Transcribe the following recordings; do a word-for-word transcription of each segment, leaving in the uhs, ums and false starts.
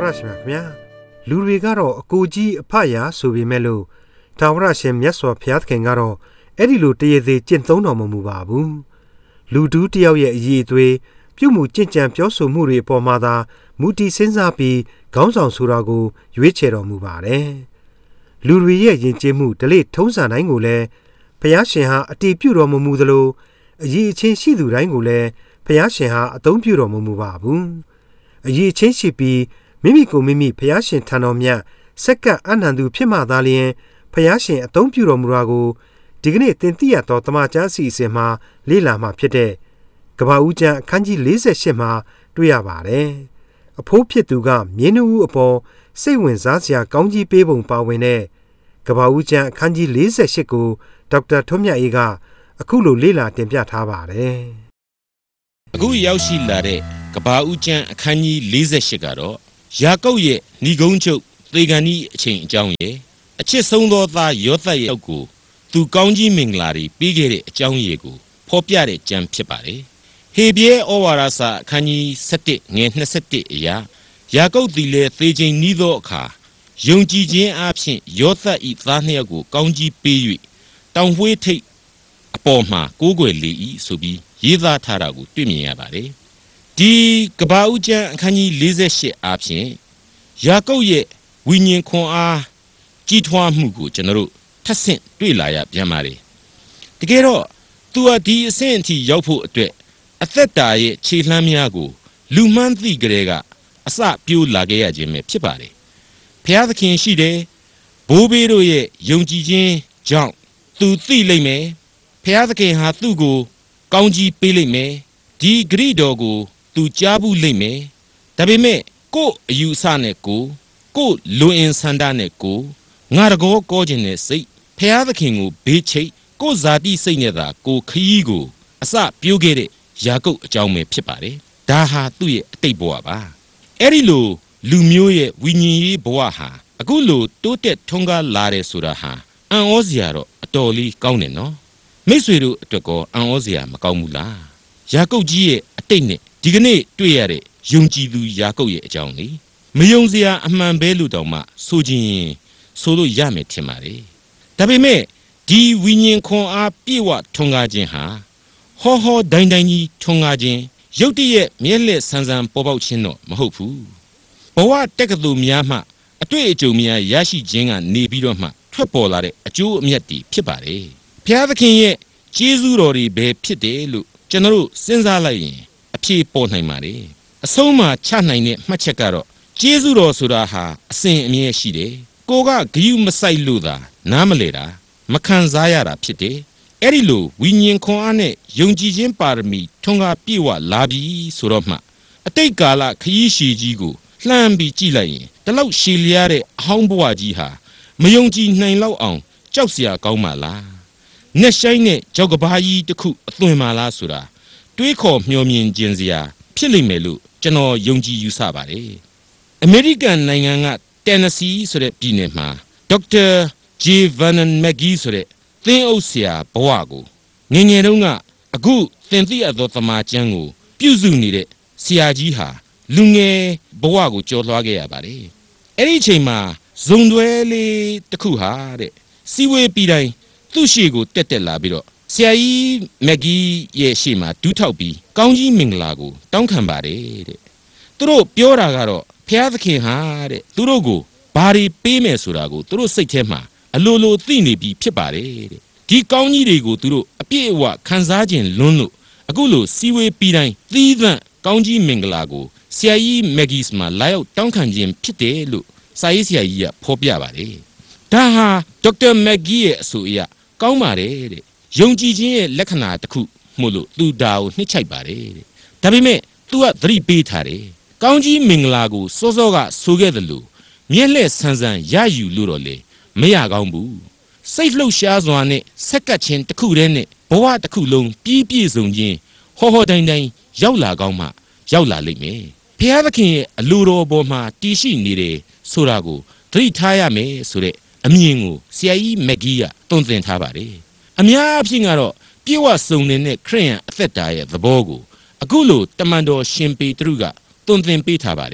ရရှိမြခင်ဗျာလူတွေကတော့အကိုကြီးအဖရာဆိုပေမဲ့လို့ထာဝရရှင်မြတ်စွာဘုရားသခင်ကတော့အဲ့ဒီလိုတရေသေးကျင့်သုံးတော်မမူပါဘူးလူတူးတယောက်ရဲ့အည်အသွေးပြုမှုကြင်ကြံပြောဆိုမှုတွေအပေါ်မှာသာမူတည်စဉ်းစားပြီးခေါင်းဆောင်ဆိုတာကိုရွေးချယ်တော်မူပါတယ်လူတွေရဲ့ယဉ်ကျေးမှုဓလေ့ထုံးစံတိုင်းကိုလည်းဘုရားရှင်ဟာအတည်ပြုတော်မမူသလိုအည်အချင်းရှိသူတိုင်းကိုလည်းဘုရားရှင်ဟာအသုံးပြုတော်မမူပါဘူးအည်အချင်းရှိပြီးမိမိကိုမိမိဘုရားရှင်ထံတော်မြတ်စက္ကပ်အနန္တုဖြစ်မှသာလျှင်ဘုရားရှင်အသုံးပြုတော်မူတာကိုဒီကနေ့သင်သိရသောတမန်ကျမ်းအစီအစဉ်မှာလေ့လာမှဖြစ်တဲ့ကပ္ပဦးကျမ်းအခန်းကြီး၄၈မှာတွေ့ရပါတယ်အဖိုးဖြစ်သူကမြင်းနှူးအပေါ်စိတ်ဝင်စားစရာကောင်းကြီးပေးပုံပါဝင်တဲ့ကပ္ပဦးကျမ်းအခန်းကြီး၄၈ကိုဒေါက်တာထွန်းမြတ်အေးကအခုလိုလေ့လာတင်ပြထားပါတယ်အခုရောက်ရှိလာတဲ့ကပ္ပဦးကျမ်းအခန်းကြီး၄၈ကတော့ယာကုပ်ရဲ့ဏိဂုံးချုပ်သေကန်ဤအချိန်အကြောင်းရဲ့အချစ်ဆုံးသောသားယောသပ်ရဲ့အောက်ကိုသူကောင်းကြီးမင်္ဂလာတွေပြီးခဲ့တဲ့အကြောင်းအရာကိုဖော်ပြတဲ့ကျမ်းဖြစ်ပါတယ်ဟေဘရဲဩဝါဒစာအခန်းကြီး၁၁ငယ်၂၁အရာယာကုပ်သည်လည်းသေခြင်းနီးသောအခါယုံကြည်ခြင်းအပြင်ယောသပ်ဤသားနှစ်ယောက်ကိုကောင်းကြီးပေး၍တောင်ဝှေးထိပ်အပေါ်မှာကိုးကွယ်လေ၏ဆိုပြီးရေးသားထားတာကိုတွေ့မြင်ရပါတယ်ဒီကပ္ပဦးကျမ်းအခန်းကြီး၄၈အပြင်ယာကုပ်ရဲ့ဝိညာဉ်ခွန်အားကြီးထွားမှုကိုကျွန်တော်တို့ထပ်ဆင့်တွေ့လာရပြန်ပါတယ်တကယ်တော့သူဟာဒီအဆင့်အထိရောက်ဖို့အတွက်အသက်တာရဲ့ခြေလှမ်းများကိုလူမှန်းသိကြတဲ့ကအစပြိုးလာခဲ့ရခြင်းပဲဖြစ်ပါတယ်ဘုရားသခင်ရှိတယ်ဘိုးဘေးတို့ရဲ့ယုံကြည်ခြင်းကြောင့်သူသိလိမ့်မယ်ဘုရားသခင်ဟာသူ့ကိုကောင်းကြီးပေးလိမ့်မယ်ဒီဂရိတော်ကိုသူကြားဘူးလိမ့်မယ်ဒါပေမဲ့ကို့အယူအဆနဲ့ကိုကို့လူအင်ဆန္ဒနဲ့ကိုငါတကောကောခြင်းနဲ့စိတ်ဖျားသခင်ကိုဘေးချိတ်ကိုဇာတိစိတ်နဲ့သာကိုခရီးကိုအစပြိုးခဲ့တဲ့ယာကုပ်အကြောင်းပဲဖြစ်ပါတယ်ဒါဟာသူ့ရဲ့အတိတ်ဘဝပါအဲ့ဒီလိုလူမျိုးရဲ့ဝိညာဉ်ရေးဘဝဟာအခုလိုတိုးတက်ထွန်းကားလာတယ်ဆိုတာဟာအံ့ဩစရာတော့အတော်လေးကောင်းတယ်နော်မိတ်ဆွေတို့အတွက်ကောအံ့ဩစရာမကောင်းဘူးလားယာကုပ်ကြီးရဲ့အတိတ်နဲ့ဒီကနေ့တွေ့ရတဲ့ယုံကြည်သူယာကုပ်ရဲ့အကြောင်းလေးမယုံစရာအမှန်ပဲလို့တောင်မှဆိုခြင်းဆိုလို့ရမယ်ထင်ပါတယ်ဒါပေမဲ့ဒီဝိညာဉ်ခွန်အားပြည့်ဝထွန်းကားခြင်းဟာဟောဟောဒိုင်းဒိုင်းကြီးထွန်းကားခြင်းရုတ်တရက်မျက်လက်ဆန်းဆန်းပေါ်ပေါက်ခြင်းတော့မဟုတ်ဘူးဘဝတက္ကသိုလ်များမှအတွေ့အကြုံများရရှိခြင်းကနေပြီးတော့မှထွက်ပေါ်လာတဲ့အကျိုးအမြတ်တွေဖြစ်ပါတယ်ဘုရားသခင်ရဲ့ကျေးဇူးတော်တွေပဲဖြစ်တယ်လို့ကျွန်တော်တို့စဉ်းစားလိုက်ရင်အဖြေပေါ်နိုင်ပါတယ်အဆုံးမှာချနိုင်တဲ့မှတ်ချက်ကတော့ကျေးဇူးတော်ဆိုတာဟာအစဉ်အမြဲရှိတယ်ကိုကဂယုမဆိုင်လို့သာနားမလဲတာမခံစားရတာဖြစ်တယ်အဲ့ဒီလိုဝိညာဉ်ခွန်အားနဲ့ယုံကြည်ခြင်းပါရမီထွန်းကားပြည့်ဝလာပြီဆိုတော့မှအတိတ်ကာလခရီးရှည်ကြီးကိုလှမ်းပြီးကြည့်လိုက်ရင်ဒီလောက်ရှည်လျားတဲ့အဟောင်းဘဝကြီးဟာမယုံကြည်နိုင်လောက်အောင်ကြောက်စရာကောင်းပါလားနှက်ဆိုင်တဲ့ကြောက်ကဘာကြီးတစ်ခုအသွင်ပါလားဆိုတာတွေးခေါ်မျှော်မြင်ခြင်းစရာဖြစ်လိမ့်မယ်လို့ကျွန်တော်ယုံကြည်ယူဆပါတယ်အမေရိကန်နိုင်ငံကတန်နစီဆိုတဲ့ပြည်နယ်မှာဒေါက်တာဂျေဗန်နန်မက်ဂီဆိုတဲ့သင်းအုပ်ဆရာဘဝကိုငငယ်တုန်းကအခုသင်သိရသောသမာကျမ်းကိုပြုစုနေတဲ့ဆရာကြီးဟာလူငယ်ဘဝကိုကြော်လွှားခဲ့ရပါတယ်အဲ့ဒီအချိန်မှာဇုံတွဲလေးတစ်ခုဟာတဲ့စီဝေးပြီးတိုင်းသူ့ရှေ့ကိုတက်တက်လာပြီးတော့ဆရာကြီးမက်ဂီရဲ့ရှေ့မှာဒူးထောက်ပြီးကောင်းကြီးမင်္ဂလာကိုတောင်းခံပါတယ်တဲ့သူတို့ပြောတာကတော့ဖျားသခင်ဟာတဲ့သူတို့ကိုဘာတွေပေးမယ်ဆိုတာကိုသူတို့စိတ်ထဲမှာအလိုလိုသိနေပြီးဖြစ်ပါတယ်တဲ့ဒီကောင်းကြီးတွေကိုသူတို့အပြည့်အဝခံစားခြင်းလွန်းလို့အခုလိုစီဝေးပြီးတိုင်းသီးသန့်ကောင်းကြီးမင်္ဂလာကိုဆရာကြီးမက်ဂီစ်မှာလာရောက်တောင်းခံခြင်းဖြစ်တယ်လို့စာရေးဆရာကြီးကဖော်ပြပါတယ်ဒါဟာဒေါက်တာမက်ဂီရဲ့အဆိုအရကောင်းပါတယ်တဲ့ယုံကြည်ခြင်းရဲ့လက္ခဏာတစ်ခုမို့လို့သူဒါကိုနှိမ့်ချိုက်ပါတယ်တဲ့ဒါပေမဲ့ तू ကသတိပေးထားတယ်ကောင်းကြီးမင်္ဂလာကိုစောစောကဆိုခဲ့တယ်လို့မျက်လက်ဆန်းဆန်းရယူလို့တော့လေမရကောင်းဘူးစိတ်လှုပ်ရှားစွာနဲ့ဆက်ကပ်ခြင်းတစ်ခုတည်းနဲ့ဘဝတစ်ခုလုံးပြည့်ပြည့်စုံခြင်းဟောဟောတိုင်းတိုင်းရောက်လာကောင်းမှရောက်လာလိမ့်မယ်ဘုရားသခင်ရဲ့အလိုတော်ပေါ်မှာတည်ရှိနေတယ်ဆိုတာကိုသတိထားရမယ်ဆိုတဲ့အမြင်ကိုဆရာကြီးမက်ဂီကတုံ့ပြန်ထားပါတယ်အများအပြားကတော့ပြေဝစုံနေတဲ့ခရိယန်အသက်တာရဲ့သဘောကိုအခုလိုတမန်တော်ရှင်ပေတရုကတုံ့ပြန်ပေးထားပါတယ်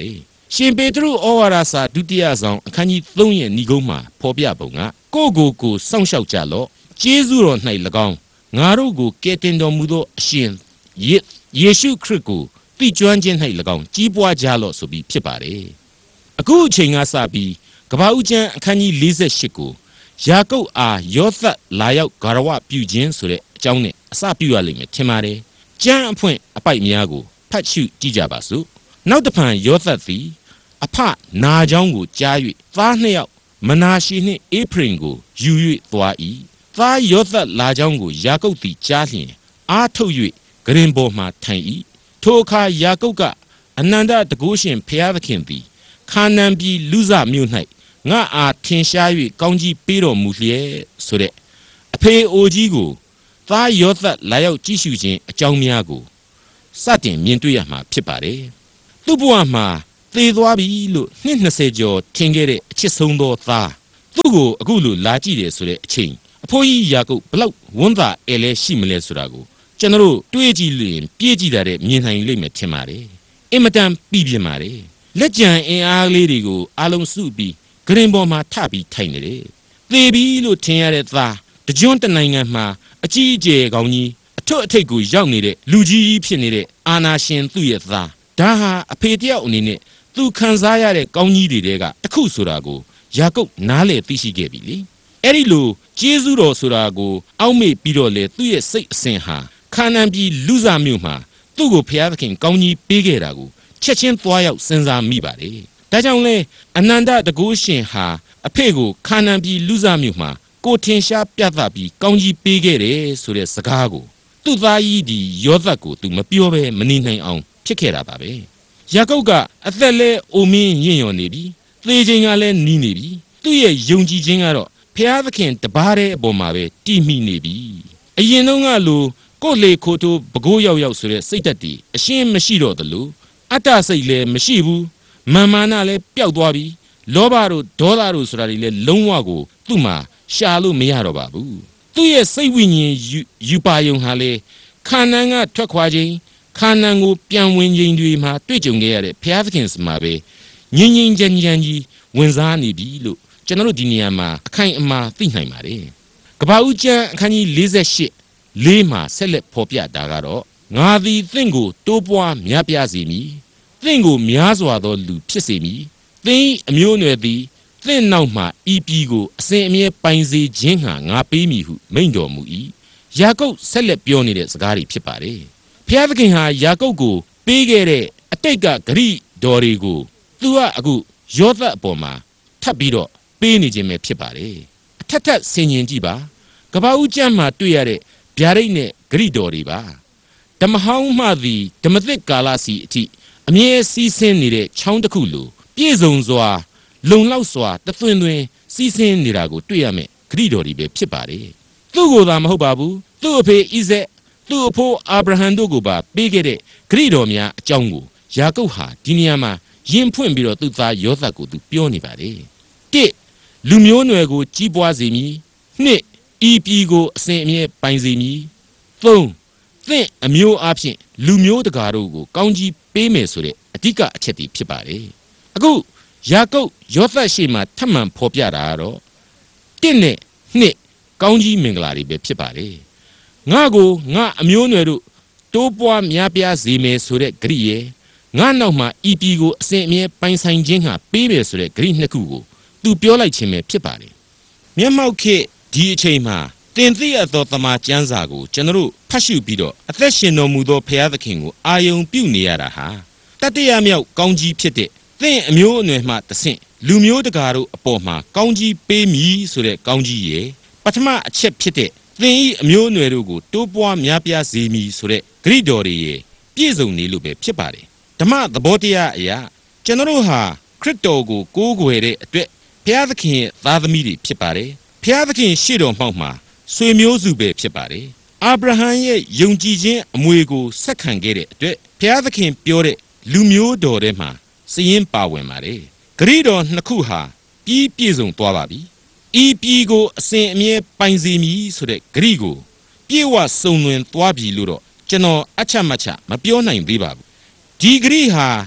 ရှင်ပေတရုဩဝါဒစာဒုတိယဆောင်အခန်းကြီးသုံးရဲ့ဏိဂုံးမှာဖော်ပြပုံကကိုကိုကိုစောင့်ရှောက်ကြလော့ကျေးဇူးတော်၌၎င်းငါတို့ကိုကယ်တင်တော်မူသောအရှင်ယေရှုခရစ်ကိုသိကျွမ်းခြင်း၌၎င်းကြီးပွားကြလော့ဆိုပြီးဖြစ်ပါတယ်အခုအချိန်ကစပြီးကပ္ပဦးကျမ်းအခန်းကြီး၄၈ကိုယာကုပ်အားယောသပ်လာရောက်ဂါရဝပြုခြင်းဆိုတဲ့အကြောင်းနဲ့အစပြုရလိမ့်မယ်ထင်ပါတယ်ကျမ်းအဖွင့်အပိုက်များကိုဖတ်ရှုကြည့်ကြပါစို့နောက်တစ်ဖန်ယောသပ်သည်အဖနာเจ้าကိုကြား၍သားနှစ်ယောက်မနာရှေနှင့်အေဖရင်ကိုယူ၍သွား၏သားယောသပ်လာเจ้าကိုယာကုပ်သည်ကြားလျင်အားထုတ်၍ဂရင်ပေါ်မှထိုင်၏ထိုအခါယာကုပ်ကအနန္တတကုရှင်ဖျားသခင်သည်ခါနန်ပြည်လူဇမြို့၌ငါအားထင်ရှား၍ကောင်းကြီးပေးတော်မူလျက်ဆိုတဲ့အဖေအိုကြီးကိုသားယောသပ်လာရောက်ကြည့်ရှုခြင်းအကြောင်းများကိုစတင်မြင်တွေ့ရမှာဖြစ်ပါတယ်သူ့ဘဝမှာသေသွားပြီလို့နှစ်၂၀ကျော်ထင်ခဲ့တဲ့အချစ်ဆုံးသောသားသူ့ကိုအခုလိုလာကြည့်တယ်ဆိုတဲ့အချိန်အဖိုးကြီးယာကုပ်ဘလောက်ဝန်းသာအဲလဲရှိမလဲဆိုတာကိုကျွန်တော်တို့တွေးကြည့်လို့ရင်ပြေးကြည့်တာတဲ့မြင်နိုင်လိမ့်မယ်ထင်ပါတယ်အင်မတန်ပြီးပြင်းပါတယ်လက်ကြံအင်အားလေးတွေကိုအလုံးစုပြီးဂရင်ပေါ်မှာထပြီးထိုင်နေတယ်သေပြီလို့ထင်ရတဲ့သားတကြွတနိုင်ငံမှာအကြီးအကျယ်ကောင်းကြီးအထွတ်အထိပ်ကိုရောက်နေတဲ့လူကြီးဖြစ်နေတဲ့အာနာရှင်သူ့ရဲ့သားဒါဟာအဖေတယောက်အနေနဲ့သူခံစားရတဲ့ကောင်းကြီးတွေကတခုဆိုတာကိုယာကုပ်နားလေသိရှိခဲ့ပြီလေအဲ့ဒီလိုကျေးဇူးတော်ဆိုတာကိုအောက်မေ့ပြီးတော့လေသူ့ရဲ့စိတ်အစဉ်ဟာခါနန်ပြည်လူဇမြို့မှာသူ့ကိုဖျားသခင်ကောင်းကြီးပေးခဲ့တာကိုချက်ချင်းသွားရောက်စဉ်းစားမိပါတယ်ဒါကြောင့်လဲအနန္တတကုရှင်ဟာအဖေကိုခါနန်ပြည်လူဇမြို့မှာကိုထင်ရှားပြသပြီးကောင်းကြီးပေးခဲ့တယ်ဆိုတဲ့စကားကိုသူ့သားကြီးဒီယောသပ်ကိုသူမပြောဘဲမနေနိုင်အောင်ဖြစ်ခဲ့တာပါပဲယာကုပ်ကအသက်လဲအိုမင်းညင်ရော်နေပြီသေခြင်းကလည်းနီးနေပြီသူ့ရဲ့ယုံကြည်ခြင်းကတော့ဖျားသခင်တပါးတဲ့အပေါ်မှာပဲတည်မိနေပြီအရင်တုန်းကလိုကိုလေခိုတိုးပကိုးရောက်ရောက်ဆိုတဲ့စိတ်ဓာတ်တွေအရှင်းမရှိတော့သလိုအတ္တစိတ်လည်းမရှိဘူးမာမာနလည်းပျောက်သွားပြီလောဘတို့ဒေါသတို့ဆိုတာတွေလည်းလုံးဝကိုသူ့မှာရှာလို့မရတော့ပါဘူးသူ့ရဲ့စိတ်ဝိညာဉ်ယူပါယုံဟာလေခါနန်ကထွက်ခွာခြင်းခါနန်ကိုပြန်ဝင်ခြင်းတွေမှာတွေ့ကြုံခဲ့ရတဲ့ဘုရားသခင်စမှာပဲငြင်းငြင်းကြမ်းကြမ်းကြီးဝင်စားနေပြီလို့ကျွန်တော်တို့ဒီနေရာမှာအခိုင်အမာသိနိုင်ပါတယ်ကပ္ပဦးကျမ်းအခန်းကြီး၄၈လေးမှာဆက်လက်ဖော်ပြတာကတော့ငါသည်သင်ကိုတိုးပွားများပြားစေမည်သင်ကိုများစွာသောလူဖြစ်စေမည်သင်အမျိုးအနွယ်သည်သင်နောက်မှဤပြည်ကိုအစဉ်အမြဲပိုင်စေခြင်းဟာငါပေးမည်ဟုမိန့်တော်မူ၏ယာကုပ်ဆက်လက်ပြောနေတဲ့စကားတွေဖြစ်ပါတယ်ဖျားသခင်ဟာယာကုပ်ကိုပေးခဲ့တဲ့အတိတ်ကဂရိတော်တွေကိုသူကအခုယောသပ်အပေါ်မှာထပ်ပြီးတော့ပေးနေခြင်းပဲဖြစ်ပါတယ်အထက်ထက်ဆင်ញင်ကြည့်ပါကပ္ပဦးကျမ်းမှာတွေ့ရတဲ့ဗျာဒိတ်နဲ့ဂရိတော်တွေပါဓမ္မဟောင်းမှသည်ဓမ္မသစ်ကာလစီအထိအမြဲစီးဆင်းနေတဲ့ချောင်းတစ်ခုလိုပြည့်စုံစွာလုံလောက်စွာတသွင်သွင်စီးဆင်းနေတာကိုတွေ့ရမယ်ဂရိတော်တွေပဲဖြစ်ပါတယ်သူ့ကိုယ်သာမဟုတ်ပါဘူးသူ့အဖေဣဇက်သူ့အဖိုးအာဗြဟံတို့ကိုပါပေးခဲ့တဲ့ဂရိတော်များအကြောင်းကိုယာကုပ်ဟာဒီနေရာမှာယဉ်ဖွင့်ပြီးတော့သူ့သားယောသပ်ကိုသူပြောနေပါတယ်တစ်လူမျိုးနွယ်ကိုကြီးပွားစေမည်နှစ်ဤပြည်ကိုအစဉ်အမြဲပိုင်စေမည်သုံးသင်အမျိုးအချင်းလူမျိုးတကာတို့ကိုကောင်းကြီးပေးမယ်ဆိုတဲ့အဓိကအချက်တွေဖြစ်ပါတယ်အခုယာကုပ်ယောသပ်ရှိမှထပ်မံဖော်ပြတာကတော့တစ်နဲ့နှစ်ကောင်းကြီးမင်္ဂလာတွေပဲဖြစ်ပါတယ်ငါကိုငါအမျိုးအနွယ်တို့တိုးပွားများပြားစေမယ်ဆိုတဲ့ဂရိရဲ့ငါနောက်မှာဤပြည်ကိုအစဉ်အမြဲပိုင်ဆိုင်ခြင်းဟာပေးမယ်ဆိုတဲ့ဂရိနှစ်ခုကိုသူပြောလိုက်ခြင်းပဲဖြစ်ပါတယ်မျက်မှောက်ခေတ်ဒီအချိန်မှာတင်သိရသောတမန်ကျမ်းစာကိုကျွန်တော်တို့ဖတ်ရှုပြီးတော့အသက်ရှင်တော်မူသောဘုရားသခင်ကိုအာယုံပြုနေရတာဟာတတိယမြောက်ကောင်းကြီးဖြစ်တဲ့သင်အမျိုးအနွယ်မှတဆင့်လူမျိုးတကာတို့အပေါ်မှာကောင်းကြီးပေးမည်ဆိုတဲ့ကောင်းကြီးရဲ့ပထမအချက်ဖြစ်တဲ့သင်ဤအမျိုးအနွယ်တို့ကိုတိုးပွားများပြားစေမည်ဆိုတဲ့ဂရိတော်တွေရဲ့ပြည့်စုံနေလို့ပဲဖြစ်ပါတယ်ဓမ္မသဘောတရားအရာကျွန်တော်တို့ဟာခရစ်တော်ကိုကိုးကွယ်တဲ့အတွက်ဘုရားသခင်ရဲ့သားသမီးတွေဖြစ်ပါတယ်ဘုရားသခင်ရှေ့တော်မှောက်မှာဆွေမျိုးစုပဲဖြစ်ပါတယ်အာဗြဟံရဲ့ယုံကြည်ခြင်းအမွေကိုဆက်ခံခဲ့တဲ့အတွက်ဘုရားသခင်ပြောတဲ့လူမျိုးတော်ထဲမှာစည်ရင်ပါဝင်ပါတယ်ဂရိတော်နှစ်ခုဟာပြီးပြည့်စုံသွားပါပြီဤပြည်ကိုအစဉ်အမြဲပိုင်စေမည်ဆိုတဲ့ဂရိကိုပြေဝစုံလွင်သွားပြီလို့တော့ကျွန်တော်အချက်မချမပြောနိုင်သေးပါဘူးဒီဂရိဟာဣ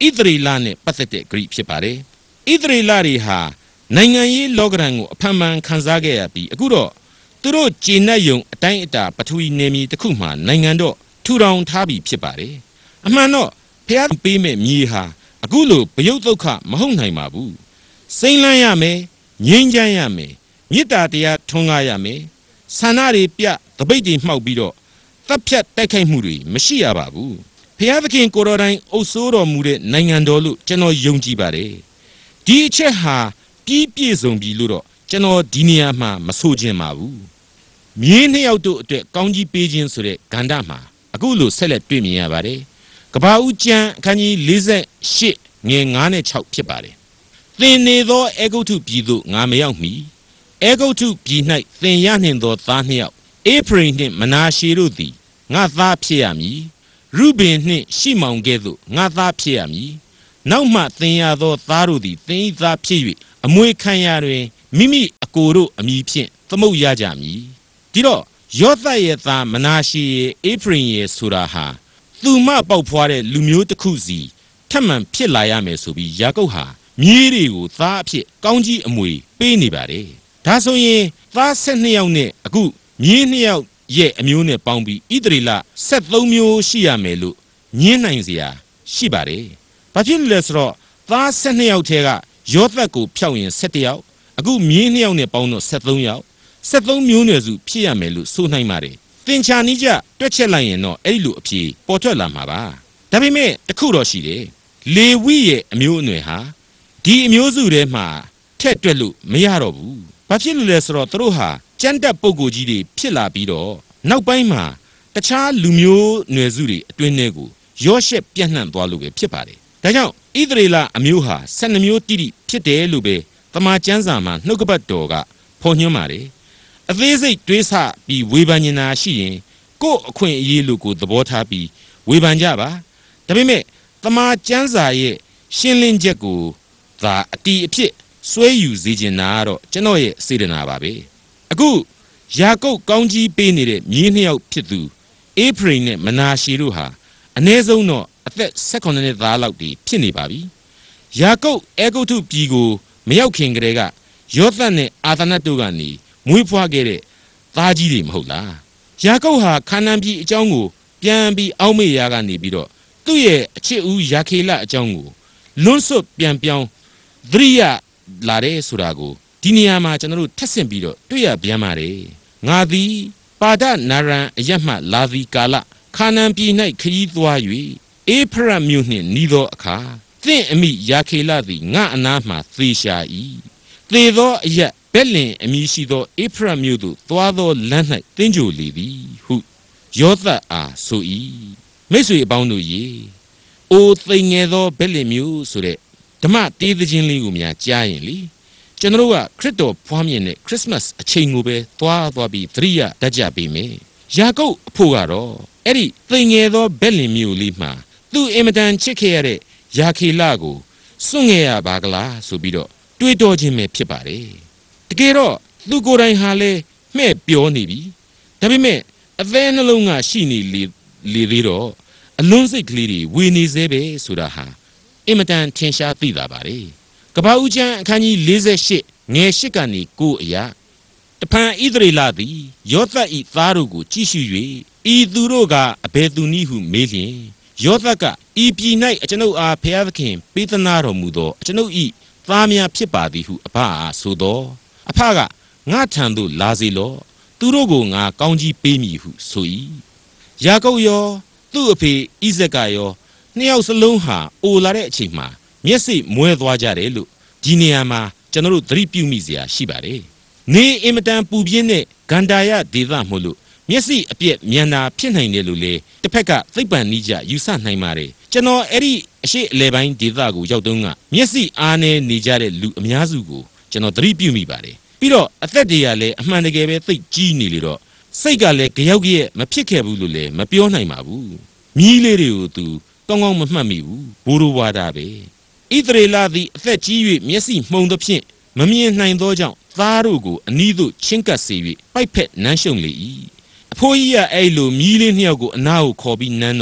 ဣသရေလနဲ့ပတ်သက်တဲ့ဂရိဖြစ်ပါတယ်ဣသရေလတွေဟာနိုင်ငံရေးလောကရန်ကိုအဖန်ဖန်ခံစားခဲ့ရပြီးအခုတော့သူတို့ဂျေနတ်ယုံအတိုင်းအတာပထဝီနယ်မြေတစ်ခုမှနိုင်ငံတော့ထူထောင်ထားပြီးဖြစ်ပါတယ်အမှန်တော့ဖျားပေးမဲ့မြေဟာအခုလိုဗယုတ်ဒုက္ခမဟုတ်နိုင်ပါဘူးစိမ့်လန်းရမယ်ငြိမ်းချမ်းရမယ်မေတ္တာတရားထွန်းကားရမယ်ဆန္ဒတွေပြတပိတ်တွေမှောက်ပြီးတော့တပ်ဖြတ်တိုက်ခိုက်မှုတွေမရှိရပါဘူးဖျားသခင်ကိုတော်တိုင်အုပ်စိုးတော်မူတဲ့နိုင်ငံတော်လို့ကျွန်တော်ယုံကြည်ပါတယ်ဒီအချက်ဟာပြီးပြည့်စုံပြီလို့တော့ကျွန်တော်ဒီနေရာမှာမဆိုချင်ပါဘူးမြေနှစ်ယောက်တို့အတွက်ကောင်းကြီးပေးခြင်းဆိုတဲ့ဂန္ဓမှာအခုလိုဆက်လက်တွေ့မြင်ရပါတယ်ကဘာဦးကျမ်းအခန်းကြီး၄၈ငွေ၅နဲ့၆ဖြစ်ပါတယ်သင်နေသောအေဂုတ်ထုပြည်သို့ငါမရောက်မီအေဂုတ်ထုပြည်၌သင်ရနှင့်သောသားနှစ်ယောက်အေဖရိမ်နှင့်မနာရှေတို့သည်ငါသားဖြစ်ရမည်ရုဘင်နှင့်ရှိမောင်ကဲ့သို့ငါသားဖြစ်ရမည်နောက်မှသင်ရသောသားတို့သည်သင်၏သားဖြစ်၍အမွေခံရတွင်မိမိအကိုတို့အမိဖြင့်သမုတ်ရကြမည်ဒီတော့ယောသရဲ့သားမနာရှေရဲ့အေဖရိမ်ရဲ့ဆိုတာဟာသူမပေါက်ဖွားတဲ့လူမျိုးတစ်ခုစီထပ်မံဖြစ်လာရမယ်ဆိုပြီးယာကုပ်ဟာမြေးတွေကိုသားအဖြစ်ကောင်းကြီးအမွေပေးနေပါတယ်ဒါဆိုရင်သား၁၂ယောက်နဲ့အခုမြေး၂ယောက်ရဲ့အမျိုးနဲ့ပေါင်းပြီးဣသရေလ၁၃မျိုးရှိရမယ်လို့ညင်းနိုင်စရာရှိပါတယ်ဘာဖြစ်လို့လဲဆိုတော့သား၁၂ယောက်ထဲကယောသကိုဖျောက်ရင်၁၁ယောက်အခုမြေး၂ယောက်နဲ့ပေါင်းတော့၁၃ယောက်၁၃မျိုးနွယ်စုဖြစ်ရမယ်လို့ဆိုနိုင်ပါတယ်သင်္ချာနိကြတွက်ချက်လိုက်ရင်တော့အဲ့ဒီလိုအဖြေပေါ်ထွက်လာမှာပါဒါပေမဲ့တခုတော့ရှိတယ်လေဝိရဲ့အမျိုးအနွယ်ဟာဒီအမျိုးစုထဲမှာထက်တွက်လို့မရတော့ဘူးဘာဖြစ်လို့လဲဆိုတော့သူတို့ဟာကြမ်းတက်ပုဂ္ဂိုလ်ကြီးတွေဖြစ်လာပြီးတော့နောက်ပိုင်းမှာတခြားလူမျိုးနွယ်စုတွေအတွင်းထဲကိုရောရှက်ပြန့်နှံ့သွားလို့ပဲဖြစ်ပါတယ်ဒါကြောင့်ဣသရေလအမျိုးဟာ၁၂မျိုးတိတိဖြစ်တယ်လို့ပဲတမန်ကျမ်းစာမှာနှုတ်ကပတ်တော်ကဖော်ညွှန်းပါတယ်အသေးစိတ်တွေးဆပြီးဝေဖန်နေတာရှိရင်ကို့အခွင့်အရေးလို့ကိုသဘောထားပြီးဝေဖန်ကြပါဒါပေမဲ့တမန်ကျမ်းစာရဲ့ရှင်းလင်းချက်ကိုသာအတီးအဖြစ်စွဲယူစေချင်တာကတော့ကျွန်တော်ရဲ့စေတနာပါပဲအခုယာကုပ်ကောင်းကြီးပေးနေတဲ့မြေးနှစ်ယောက်ဖြစ်သူအေဖရိမ်နဲ့မနာရှေတို့ဟာအနည်းဆုံးတော့အသက်၁၈နှစ်သားလောက်တည်ဖြစ်နေပါပြီယာကုပ်အေဂုတ်ထုပြည်ကိုမရောက်ခင်ကတည်းကယောသတ်နဲ့အာသနတ်တို့ကနေမွေးဖွားခဲ့တဲ့သားကြီးတွေမဟုတ်လားယာကုပ်ဟာခါနာန်ပြည်အကြောင်းကိုပြန်ပြီးအောက်မေ့ရာကနေပြီးတော့သူ့ရဲ့အချစ်ဦးယာခေလအကြောင်းကိုလွန်းဆွတ်ပြန်ပြောင်းသတိရလာတဲ့ဆိုတာကိုဒီနေရာမှာကျွန်တော်တို့ထပ်ဆင့်ပြီးတော့တွေ့ရပြန်ပါတယ်ငါသည်ပါဒနာရန်အယက်မှလာသည်ကာလခါနာန်ပြည်၌ခရီးသွား၍အေဖရမြို့နှင့်နီးသောအခါသင်အမိယာခေလသည်ငါအနားမှသေရှာ၏သေသောအယက်ဘက်လင်အမည်ရှိသောအေဖရမြို့သို့သွားသောလမ်း၌သင်္ကြိုလေသည်ဟုယောသတ်အားဆို၏မိတ်ဆွေအပေါင်းတို့ရေအိုသိငယ်သောဘက်လင်မြို့ဆိုတဲ့ဓမ္မတေးသခြင်းလေးကိုများကြားရင်လေကျွန်တော်ကခရစ်တော်ဖွားမြင်တဲ့ခရစ်စမတ်အချိန်ကိုပဲသွားသွားပြီးသတိရတတ်ကြပေမယ်ယာကုပ်အဖို့ကတော့အဲ့ဒီသိငယ်သောဘက်လင်မြို့လေးမှာသူ့အင်မတန်ချစ်ခဲ့ရတဲ့ယာခေလကိုစွန့်ခဲ့ရပါကလားဆိုပြီးတော့တွေးတောခြင်းပဲဖြစ်ပါတယ်တကယ်တော့သူကိုယ်တိုင်ဟာလဲမှဲ့ပြောနေပြီဒါပေမဲ့အသေးနှလုံးကရှိနေလေလေသေးတော့အလွန်စိတ်ကလေးတွေဝေနေသေးပဲဆိုတာဟာအင်မတန်ထင်ရှားသိတာပါလေကပ္ပဦးကျမ်းအခန်းကြီး၄၈ငယ်၈ကနေ၉အရာတဖန်ဣသရေလသည်ယောသတ်၏သားတို့ကိုကြည့်ရှု၍ဤသူတို့ကအဘယ်သူနည်းဟုမေးလျင်ယောသတ်ကဤပြည်၌အကျွန်ုပ်အားဖျားသခင်ပေးသနာတော်မူသောအကျွန်ုပ်၏သားများဖြစ်ပါသည်ဟုအဖအားဆိုသောအဖကငါထံသို့လာစေလော့သူတို့ကိုငါကောင်းကြီးပေးမည်ဟုဆို၏ယာကုပ်ရောသူ့အဖေဣဇက်ကရောနှစ်ယောက်စလုံးဟာအိုလာတဲ့အချိန်မှာမျက်စိမွဲသွားကြတယ်လို့ဒီနေရာမှာကျွန်တော်တို့သတိပြုမိစရာရှိပါတယ်နေအင်မတန်ပူပြင်းတဲ့ဂန္ဓာယဒေသမို့လို့မျက်စိအပြက်မြန်တာဖြစ်နိုင်တယ်လို့လေတစ်ဖက်ကသိပ္ပံနိကြယူဆနိုင်ပါတယ်ကျွန်တော်အဲ့ဒီအရှိအလဲပိုင်းဒေသကိုရောက်တုန်းကမျက်စိအားနေနေကြတဲ့လူအများစုကိုကျွန်တော်သတိပြုမိပါတယ်ပြီးတော့အသက်တွေကလည်းအမှန်တကယ်ပဲသိကြီးနေလေတော့စိတ်ကလည်းကြောက်ကြက်မဖြစ်ခဲ့ဘူးလို့လည်းမပြောနိုင်ပါဘူးမြီးလေးတွေကိုသူကောင်းကောင်းမမှတ်မိဘူးဘိုးတော်ဝါဒပဲဣသရေလသည်အသက်ကြီး၍မျက်စိမှုံသဖြင့်မမြင်နိုင်သောကြောင့်သားတို့ကိုအနီးသို့ချင်းကပ်စေ၍ပိုက်ဖက်နမ်းရှုံလေ၏အဖိုးကြီးကအဲ့လိုမြီးလေးနှစ်ယောက်ကိုအနားကိုခေါ်ပြီးနမ်းတော့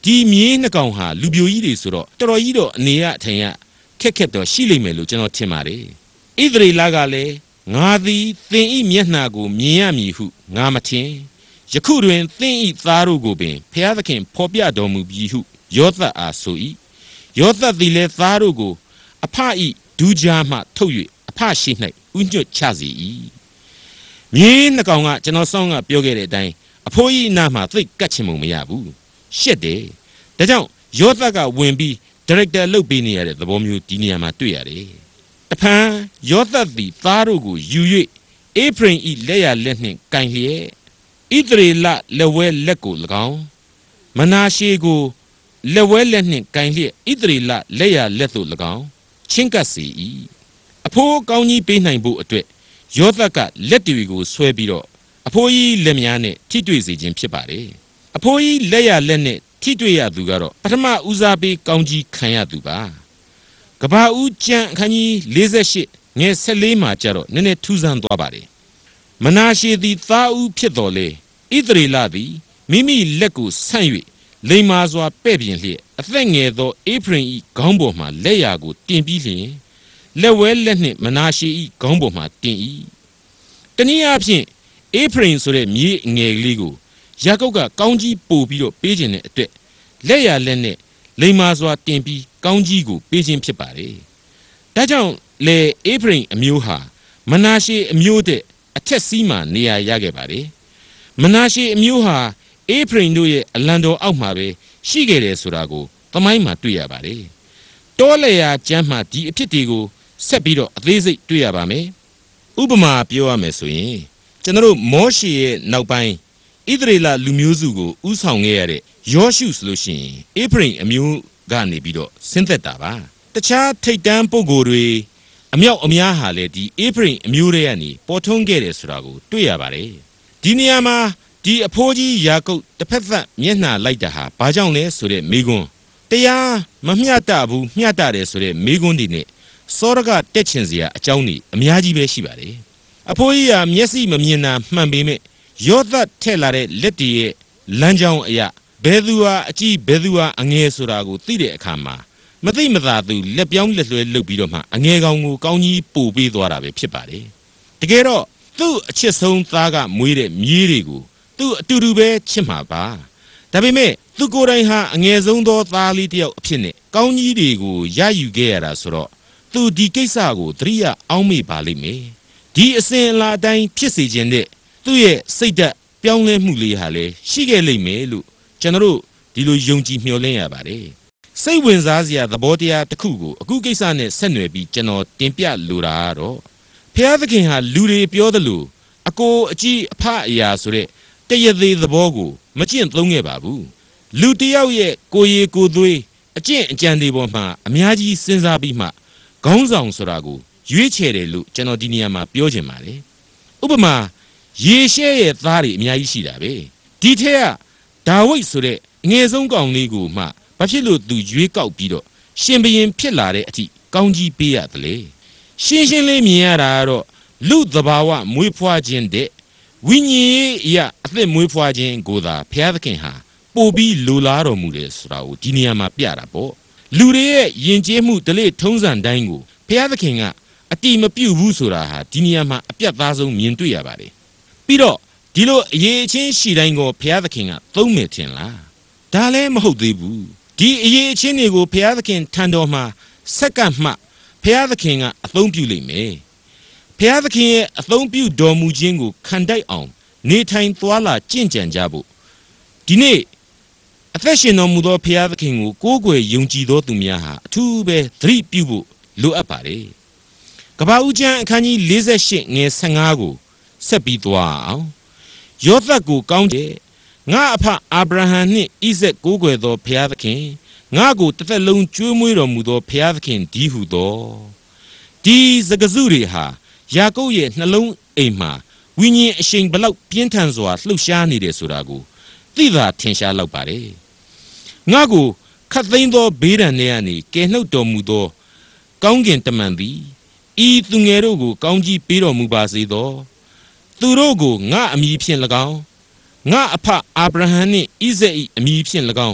ဒီမြေးနှကောင်ဟာလူပြိုကြီးတွေဆိုတော့တော်တော်ကြီးတော့အနေရအထင်ရခက်ခက်တော့ရှိလိမ့်မယ်လို့ကျွန်တော်ထင်ပါတယ်ဣသရေလကလည်းငါသည်သင်ဤမျက်နှာကိုမြင်ရမည်ဟုငါမထင်ယခုတွင်သင်ဤသားတို့ကိုပင်ဖျားသခင်ဖော်ပြတော်မူပြီဟုယောသတ်အားဆို၏ယောသတ်သည်လည်းသားတို့ကိုအဖဤဒူးကြားမှထုတ်၍အဖရှိ၌ဥညွတ်ချစေ၏မြေးနှကောင်ကကျွန်တော်ဆောင်းကပြောခဲ့တဲ့အတိုင်းအဖိုးကြီးနာမှာသိကတ်ချင်မှုမရဘူးရှက်တယ်ဒါကြောင့်ယောသတ်ကဝင်ပြီးဒါရိုက်တာလုပ်ပေးနေရတဲ့သဘောမျိုးဒီနေရာမှာတွေ့ရတယ်တဖန်ယောသတ်သည်သားတို့ကိုယူ၍အေဖရင်ဤလက်ရလက်နှင့်ကင်လျက်ဣသရေလလက်ဝဲလက်ကို၎င်းမနာရှေကိုလက်ဝဲလက်နှင့်ကင်လျက်ဣသရေလလက်ရလက်သို့၎င်းချင်းကပ်စေ၏အဖိုးကောင်းကြီးပေးနိုင်ဖို့အတွက်ယောသတ်ကလက်တွေကိုဆွဲပြီးတော့အဖိုးကြီးလက်များနဲ့ထိတွေ့စေခြင်းဖြစ်ပါတယ်အဖိုးကြီးလက်ရလက်နဲ့ထိတွေ့ရသူကတော့ပထမဦးစားပေးကောင်းကြီးခံရသူပါကဘာဦးကျမ်းအခန်းကြီး၄၈ငယ်၁၄မှာကျတော့နည်းနည်းထူးဆန်းသွားပါတယ်မနာရှေသည်သားဦးဖြစ်တော်လေဣသရေလသည်မိမိလက်ကိုဆန့်၍လိမ္မာစွာပဲ့ပြင်လျက်အသက်ငယ်သောအေဖရင်၏ခေါင်းပေါ်မှလက်ရာကိုတင်ပြီးလျင်လက်ဝဲလက်နှင့်မနာရှေ၏ခေါင်းပေါ်မှတင်၏တနည်းအားဖြင့်အေဖရင်ဆိုတဲ့မြေငယ်ကလေးကိုယာကုပ်ကကောင်းကြီးပို့ပြီးတော့ပေးခြင်းတဲ့အတွက်လက်ရလက်နဲ့လိမ္မာစွာတင်ပြီးကောင်းကြီးကိုပေးခြင်းဖြစ်ပါတယ်ဒါကြောင့်လေအေဖရင်အမျိုးဟာမနာရှေအမျိုးတဲ့အထက်စီးမှနေရာရခဲ့ပါတယ်မနာရှေအမျိုးဟာအေဖရင်တို့ရဲ့အလံတော်အောက်မှာပဲရှိခဲ့တယ်ဆိုတာကိုသမိုင်းမှာတွေ့ရပါတယ်တောလေယာကျမ်းမှာဒီအဖြစ်တွေကိုဆက်ပြီးတော့အသေးစိတ်တွေ့ရပါမယ်ဥပမာပြောရမယ်ဆိုရင်ကျွန်တော်တို့မောရှေရဲ့နောက်ပိုင်းဣသရေလလူမျိုးစုကိုဥဆောင်ခဲ့ရတဲ့ယောရှုဆိုလို့ရှိရင်အေဖရင်အမျိုးကနေပြီးတော့ဆင်းသက်တာပါတခြားထိတ်တန်းပုဂ္ဂိုလ်တွေအမြောက်အများဟာလည်းဒီအေဖရင်အမျိုးတွေကနေပေါ်ထွန်းခဲ့တယ်ဆိုတာကိုတွေ့ရပါတယ်ဒီနေရာမှာဒီအဖိုးကြီးယာကုပ်တစ်ဖက်သက်မျက်နှာလိုက်တာဟာဘာကြောင့်လဲဆိုတဲ့မိကွန်းတရားမမျှတဘူးမျှတတယ်ဆိုတဲ့မိကွန်းဒီနဲ့စောရကတက်ချင်စရာအကြောင်းတွေအများကြီးပဲရှိပါတယ်အဖိုးကြီးကမျက်စိမမြင်တာမှန်ပေမဲ့ယောသတ်ထက်လာတဲ့လက်တည်းရဲ့လမ်းကြောင်းအရာဘယ်သူဟာအကြီးဘယ်သူဟာအငယ်ဆိုတာကိုသိတဲ့အခါမှာမသိမသာသူလက်ပြောင်းလက်လွှဲလုပ်ပြီးတော့မှအငယ်ကောင်ကိုကောင်းကြီးပို့ပေးသွားတာပဲဖြစ်ပါတယ်တကယ်တော့သူ့အချစ်ဆုံးသားကမွေးတဲ့မြေးတွေကိုသူ့အတူတူပဲချစ်မှာပါဒါပေမဲ့သူကိုယ်တိုင်ဟာအငယ်ဆုံးသောသားလေးတစ်ယောက်အဖြစ်နဲ့ကောင်းကြီးတွေကိုရယူခဲ့ရတာဆိုတော့သူဒီကိစ္စကိုသတိရအောင်မေ့ပါလိမ့်မယ်ဒီအစဉ်အလာအတိုင်းဖြစ်စေခြင်းတဲ့သူ့ရဲ့စိတ်ဓာတ်ပြောင်းလဲမှုလေးဟာလည်းရှိခဲ့လိမ့်မယ်လို့ကျွန်တော်တို့ဒီလိုယုံကြည်မျှော်လင့်ရပါတယ်စိတ်ဝင်စားစရာသဘောတရားတစ်ခုကိုအခုကိစ္စနဲ့ဆက်နွယ်ပြီးကျွန်တော်တင်ပြလိုတာကတော့ဖျားသခင်ဟာလူတွေပြောသလိုအကိုအကြီးအဖအရာဆိုတဲ့တရသေးသဘောကိုမကျင့်သုံးခဲ့ပါဘူးလူတယောက်ရဲ့ကိုရီကိုသွေးအကျင့်အကြံတွေပေါ်မှာအများကြီးစဉ်းစားပြီးမှခေါင်းဆောင်ဆိုတာကိုရွေးချယ်တယ်လို့ကျွန်တော်ဒီနေရာမှာပြောချင်ပါတယ်ဥပမာယေရှဲရဲ့သားတွေအများကြီးရှိတာပဲဒီထက်ကဒါဝိဒ်ဆိုတဲ့အငယ်ဆုံးကောင်လေးကိုမှဘာဖြစ်လို့သူရွေးကောက်ပြီးတော့ရှင်ဘရင်ဖြစ်လာတဲ့အထိကောင်းကြီးပေးရတယ်လေရှင်းရှင်းလေးမြင်ရတာကတော့လူသဘာဝမွေးဖွားခြင်းတဲ့ဝိညာဉ်ရေးအရာအသက်မွေးဖွားခြင်းကိုသာဘုရားသခင်ဟာပို့ပြီးလိုလားတော်မူတယ်ဆိုတာကိုဒီနေရာမှာပြတာပေါ့လူတွေရဲ့ယဉ်ကျေးမှုဓလေ့ထုံးစံတိုင်းကိုဘုရားသခင်ကအတိမပြုတ်ဘူးဆိုတာဟာဒီနေရာမှာအပြတ်သားဆုံးမြင်တွေ့ရပါတယ်ပြီးတော့ဒီလိုအရေးအချင်းရှိတိုင်းကိုဘုရားသခင်ကသုံးမယ်ထင်လားဒါလည်းမဟုတ်သေးဘူးဒီအရေးအချင်းတွေကိုဘုရားသခင်ထံတော်မှာစက္ကန့်မှဘုရားသခင်ကအသုံးပြုလိမ့်မယ်ဘုရားသခင်ရဲ့အသုံးပြုတော်မူခြင်းကိုခံတိုက်အောင်နေထိုင်သွားလာကျင့်ကြံကြဖို့ဒီနေ့အသက်ရှင်တော်မူသောဘုရားသခင်ကိုကိုးကွယ်ယုံကြည်သောသူများဟာအထူးပဲသတိပြုဖို့လိုအပ်ပါတယ်ကပ္ပဦးကျမ်းအခန်းကြီး၄၈ငယ်၁၅ကိုဆက်ပြီးသွားအောင်ယောသတ်ကိုကောင်းတဲ့ငါအဖအာဗြဟံနှင့်ဣဇက်ကိုးကွယ်သောဘုရားသခင်ငါကိုတစ်သက်လုံးကျွေးမွေးတော်မူသောဘုရားသခင်ဒီဟုသောဒီစကားစုတွေဟာယာကုပ်ရဲ့နှလုံးအိမ်မှာဝိညာဉ်အရှိန်ဘလောက်ပြင်းထန်စွာလှုပ်ရှားနေတယ်ဆိုတာကိုသိသာထင်ရှားလောက်ပါတယ်ငါကိုခတ်သိမ်းသောဘေးဒဏ်တွေကနေကယ်နှုတ်တော်မူသောကောင်းကင်တမန်သည်ဤသူငယ်တို့ကိုကောင်းကြီးပေးတော်မူပါစေသောသူတို့ကိုငါအမည်ဖြင့်၎င်းငါအဖအာဗြဟံနှင့်ဣဇက်၏အမည်ဖြင့်၎င်းထ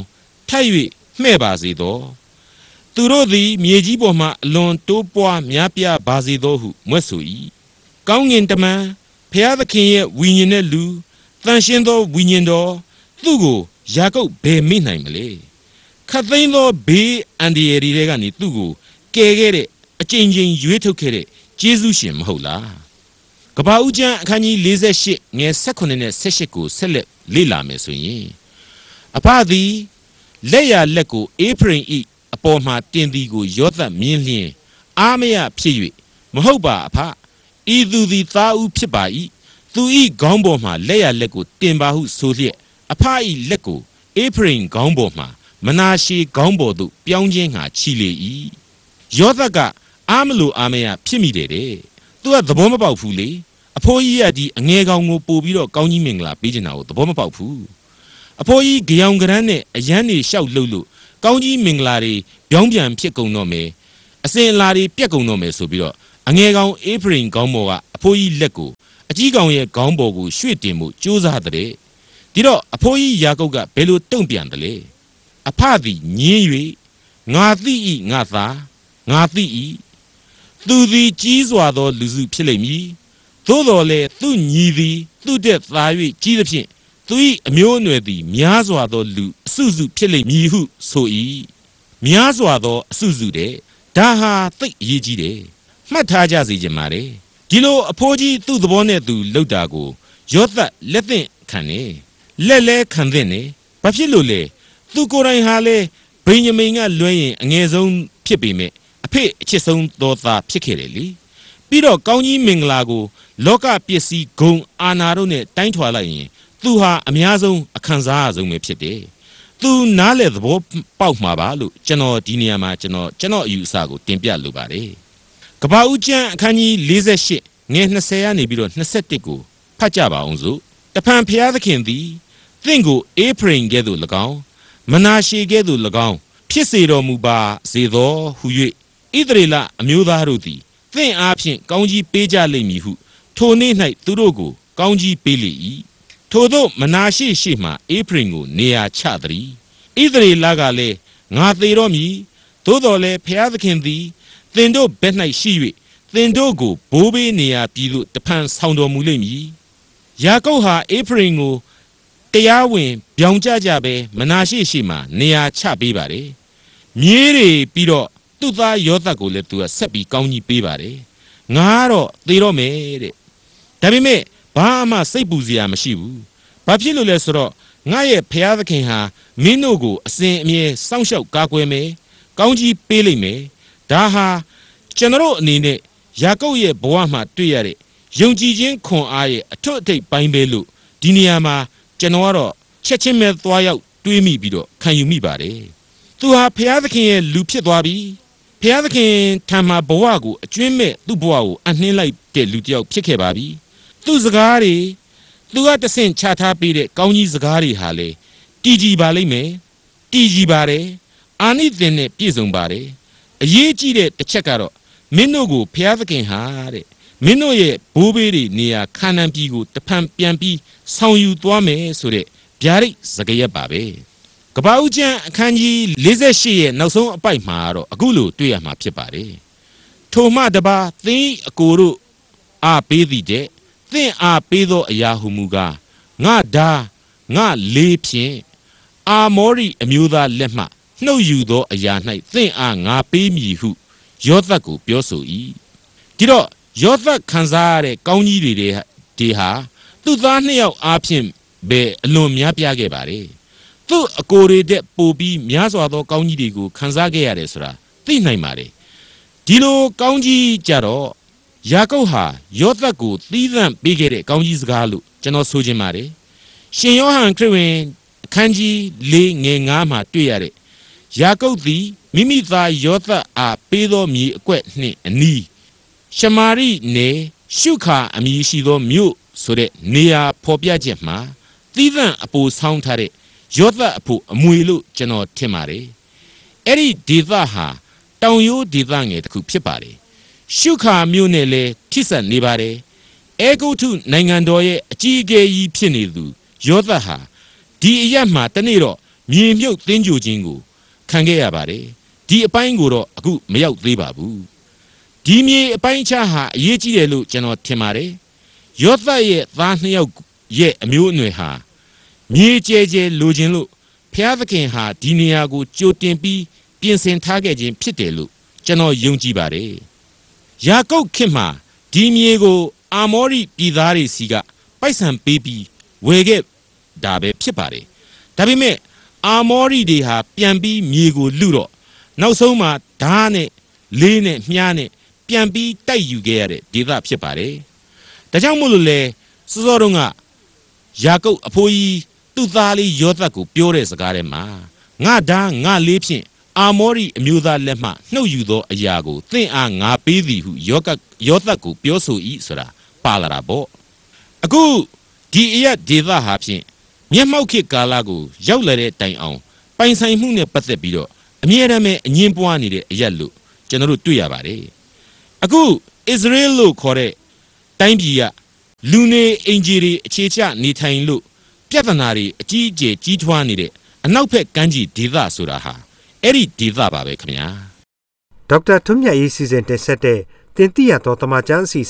ထိုက်၍မှဲ့ပါစေသောသူတို့သည်မြေကြီးပေါ်မှအလွန်တိုးပွားများပြားပါစေသောဟုမွဲ့ဆို၏ကောင်းငင်တမန်ဖျားသခင်ရဲ့ဝိညာဉ်နဲ့လူတန်ရှင်းသောဝိညာဉ်တော်သူ့ကိုယာကုပ်ဘယ်မိနိုင်မလဲခတ်သိမ်းသောဘေးအန္တရာယ်တွေကနေသူ့ကိုကယ်ခဲ့တဲ့အကြိမ်ကြိမ်ရွေးထုတ်ခဲ့တဲ့ကျေးဇူးရှင်မဟုတ်လားကပ္ပဦးကျမ်းအခန်းကြီး၄၈ငယ်၁၈နဲ့၁၈ကိုဆက်လက်လေ့လာမယ်ဆိုရင်အဖသည်လက်ရလက်ကိုအေဖရိမ်ဤအပေါ်မှာတင်သည်ကိုယောသမြင်လျင်အာမရဖြစ်၍မဟုတ်ပါအဖဤသူသည်သားဦးဖြစ်ပါ၏သူဤခေါင်းပေါ်မှာလက်ရလက်ကိုတင်ပါဟုဆိုလျက်အဖဤလက်ကိုအေဖရိမ်ခေါင်းပေါ်မှာမနာရှေခေါင်းပေါ်သို့ပြောင်းခြင်းဟာချီလေ၏ယောသကအာမလိုအာမရဖြစ်မိတယ်တဲ့သူကသဘောမပေါက်ဘူးလေအဖိုးကြီးကဒီအငယ်ကောင်ကိုပို့ပြီးတော့ကောင်းကြီးမင်္ဂလာပေးချင်တာကိုသဘောမပေါက်ဘူးအဖိုးကြီးကြောင်ကရန်းနဲ့အရန်နေလျှောက်လှုပ်လို့ကောင်းကြီးမင်္ဂလာတွေပြောင်းပြန်ဖြစ်ကုန်တော့မယ်အစင်အလာတွေပြက်ကုန်တော့မယ်ဆိုပြီးတော့အငယ်ကောင်အေဖရိမ်ခေါင်းပေါ်ကအဖိုးကြီးလက်ကိုအကြီးကောင်ရဲ့ခေါင်းပေါ်ကိုရွှေ့တင်မှုကြိုးစားတဲ့ဒီတော့အဖိုးကြီးယာကုပ်ကဘယ်လိုတုံ့ပြန်တယ်လဲအဖသည်ညင်း၍ငါသိ၏ငါသာငါသိ၏သူသည်ကြီးစွာသောလူစုဖြစ်လိမ့်မည်သို့တော်လည်းသူညီသည်သူ့တက်သာ၍ကြီးသဖြင့်သူ၏အမျိုးအနွယ်သည်များစွာသောလူအစုစုဖြစ်လိမ့်မည်ဟုဆို၏များစွာသောအစုစုတဲ့ဒါဟာသိအရေးကြီးတယ်မှတ်ထားကြစေချင်ပါတယ်ဒီလိုအဖိုးကြီးသူ့သဘောနဲ့သူလှုပ်တာကိုယောသလက်သင့်ခံနေလက်လဲခံသင့်နေဘာဖြစ်လို့လဲသူကိုယ်တိုင်ဟာလေဗိညမိန်ကလွှဲရင်အငယ်ဆုံးဖြစ်ပေမဲ့အဖေအချစ်ဆုံးသောသားဖြစ်ခဲ့တယ်လေပြီးတော့ကောင်းကြီးမင်္ဂလာကိုလောကပစ္စည်းဂုံအာနာတို့နဲ့တိုင်းထွာလိုက်ရင်သူဟာအများဆုံးအခံစားအဆုံးပဲဖြစ်တယ်သူနားလေသဘောပေါက်မှာပါလို့ကျွန်တော်ဒီနေရာမှာကျွန်တော်ကျွန်တော်အယူအဆကိုတင်ပြလိုပါတယ်ကပ္ပဦးကျမ်းအခန်းကြီး၄၈ငယ်၂၀ကနေပြီးတော့၂၁ကိုဖတ်ကြပါအောင်စို့တဖန်ဖျားသခင်သည်သင်ကိုအေဖရိမ်ကဲ့သို့၎င်းမနာရှေကဲ့သို့၎င်းဖြစ်စေတော်မူပါစေသောဟု၍ဣသရေလအမျိုးသားတို့သည်သင်အားဖြင့်ကောင်းကြီးပေးကြလိမ့်မည်ဟုထိုနေ့၌သူတို့ကိုကောင်းကြီးပေးလေ၏ထိုသို့မနာရှေရှိမှအေဖရိမ်ကိုနေရာချသည်ဣသရေလကလည်းငါသေတော်မူသို့တော်လည်းဖျားသခင်သည်သင်တို့ဘက်၌ရှိ၍သင်တို့ကိုဘိုးဘေးနေရာပြည်သို့တဖန်ဆောင်တော်မူလိမ့်မည်ယာကုပ်ဟာအေဖရိမ်ကိုတရားဝင်ပြောင်းကြကြပဲမနာရှေရှိမှနေရာချပေးပါတယ်မြေးတွေပြီးတော့သူ့သားယောသတ်ကိုလည်းသူကဆက်ပြီးကောင်းကြီးပေးပါတယ်ငါကတော့သေတော့မယ်တဲ့ဒါပေမဲ့ဘာမှစိတ်ပူစရာမရှိဘူးဘာဖြစ်လို့လဲဆိုတော့ငါရဲ့ဖျားသခင်ဟာမင်းတို့ကိုအစဉ်အမြဲစောင့်ရှောက်ကာကွယ်မယ်ကောင်းကြီးပေးလိမ့်မယ်ဒါဟာကျွန်တော်အနေနဲ့ယာကုပ်ရဲ့ဘဝမှာတွေ့ရတဲ့ယုံကြည်ခြင်းခွန်အားရဲ့အထွတ်အထိပ်ပိုင်းပဲလို့ဒီနေရာမှာကျွန်တော်ကတော့ချက်ချင်းပဲသွားရောက်တွေးမိပြီးတော့ခံယူမိပါတယ်သူဟာဖျားသခင်ရဲ့လူဖြစ်သွားပြီဖျားသခင်ထံမှာဘဝကိုအကျွင်းမဲ့သူ့ဘဝကိုအနှင်းလိုက်တဲ့လူတစ်ယောက်ဖြစ်ခဲ့ပါပြီသူ့စကားတွေသူကတဆင့်ချထားပေးတဲ့ကောင်းကြီးစကားတွေဟာလေတည်ကြည်ပါလိမ့်မယ်တည်ကြည်ပါတယ်အာနိသင်နဲ့ပြည့်စုံပါတယ်အရေးကြီးတဲ့တစ်ချက်ကတော့မင်းတို့ကိုဖျားသခင်ဟာတဲ့မင်းတို့ရဲ့ဘိုးဘေးတွေနေရာခါနန်ပြည်ကိုတဖန်ပြန်ပြီးဆောင်ယူသွားမယ်ဆိုတဲ့ဗျာဒိတ်စကားရက်ပါပဲကပ္ပဦးကျမ်းအခန်းကြီး၄၈ရဲ့နောက်ဆုံးအပိုက်မှာတော့အခုလိုတွေ့ရမှာဖြစ်ပါတယ်ထိုမှတပါသင်အကိုတို့အားပေးသည်တဲ့သင်အားပေးသောအရာဟုမူကားငါဓာငါလေးဖြင့်အာမောရိအမျိုးသားလက်မှနှုတ်ယူသောအရာ၌သင်အားငါပေးမည်ဟုယောသတ်ကိုပြောဆို၏ဒီတော့ယောသတ်ခံစားရတဲ့ကောင်းကြီးတွေဒီဟာသူ့သားနှစ်ယောက်အားဖြင့်ပဲအလွန်များပြားခဲ့ပါတယ်သူ့အကိုတွေတဲ့ပို့ပြီးများစွာသောကောင်းကြီးတွေကိုခံစားခဲ့ရတယ်ဆိုတာသိနိုင်ပါတယ်ဒီလိုကောင်းကြီးကြတော့ယာကုပ်ဟာယောသတ်ကိုသီးသန့်ပေးခဲ့တဲ့ကောင်းကြီးစကားလို့ကျွန်တော်ဆိုချင်ပါတယ်ရှင်ယောဟန်ခရစ်ဝင်အခန်းကြီး၄ငယ်၅မှာတွေ့ရတဲ့ယာကုပ်သည်မိမိသားယောသတ်အားပေးသောမြေအကွက်နှင့်အနီးရှမာရိနယ်ရှုခါအမည်ရှိသောမြို့ဆိုတဲ့နေရာဖော်ပြချက်မှာသီးသန့်အပိုဆောင်းထားတဲ့ယောသတ်အဖို့အမွေလို့ကျွန်တော်ထင်ပါတယ်အဲ့ဒီဒေသဟာတောင်ရိုးဒေသငယ်တစ်ခုဖြစ်ပါတယ်ရှုခါမြို့နဲ့လည်းထိစပ်နေပါတယ်အဲဂုတ္တုနိုင်ငံတော်ရဲ့အကြီးအကဲကြီးဖြစ်နေသူယောသတ်ဟာဒီအရက်မှာတနေ့တော့မြေမြုပ်သင်းကြိုခြင်းကိုခံခဲ့ရပါတယ်ဒီအပိုင်းကိုတော့အခုမရောက်သေးပါဘူးဒီမြေအပိုင်းခြားဟာအရေးကြီးတယ်လို့ကျွန်တော်ထင်ပါတယ်ယောသရဲ့သားနှစ်ယောက်ရဲ့အမျိုးအနွယ်ဟာမြေကျဲကျဲလိုချင်လို့ဖျားသခင်ဟာဒီနေရာကိုကြိုတင်ပြီးပြင်ဆင်ထားခဲ့ခြင်းဖြစ်တယ်လို့ကျွန်တော်ယုံကြည်ပါတယ်ယာကုပ်ခင်မှာဒီမြေကိုအာမောရိပြည်သားတွေစီကပိုက်ဆံပေးပြီးဝယ်ခဲ့ဒါပဲဖြစ်ပါတယ်ဒါပေမဲ့အာမောရိတွေဟာပြန်ပြီးမြေကိုလူတော့နောက်ဆုံးမှာဓာတ်နဲ့လေးနဲ့မြားနဲ့ပြန်ပြီးတိုက်ယူခဲ့ရတဲ့ဒေသဖြစ်ပါတယ်ဒါကြောင့်မို့လို့လေစောစောတုန်းကယာကုပ်အဖိုးကြီးသူ့သားလေးယောသတ်ကိုပြောတဲ့စကားထဲမှာငါဓာတ်ငါလေးဖြင့်အာမောရိအမျိုးသားလက်မှနှုတ်ယူသောအရာကိုသင်အားငါပေးသည်ဟုယောကယောသတ်ကိုပြောဆို၏ဆိုတာပါလာတာပေါ့အခုဒီအရာဒေသဟာဖြင့်မျက်မှောက်ခေတ်ကာလကိုရောက်လာတဲ့တိုင်အောင်ပိုင်ဆိုင်မှုနဲ့ပတ်သက်ပြီးတော့အမြဲတမ်းပဲအငင်းပွားနေတဲ့အရာလို့ကျွန်တော်တို့တွေ့ရပါတယ်အခုအစ္စရေးလို့ခေါ်တဲ့တိုင်းပြည်ကလူနေအင်ဂျီတွေအခြေချနေထိုင်လို့ပြဿနာတွေအကြီးအကျယ်ကြီးထွားနေတဲ့အနောက်ဘက်ကမ်းခြေဒေသဆိုတာဟာအဲ့ဒီဒေသပါပဲခင်ဗျာဒေါက်တာထွန်းမြတ်ရေးစီစဉ်တင်ဆက်တဲ့တင်ပြရသောတမချန်းစီ